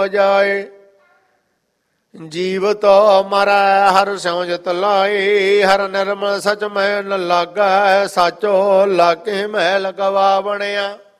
ਜਾਏ। ਜੀਵਤ ਮਰੈ ਹਰ ਸਿਉ ਜਿਤ ਲਾਏ, ਹਰ ਨਿਰਮਲ ਸਚ ਮੈ ਨ ਲਾਗੈ, ਸਾਚੋ ਲਾਗੇ ਮਹਿਲ ਗਵਾ ਬਣਿਆ।